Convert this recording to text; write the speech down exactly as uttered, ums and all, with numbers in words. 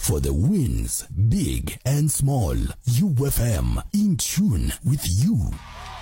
for the wins, big and small. U F M, in tune with you.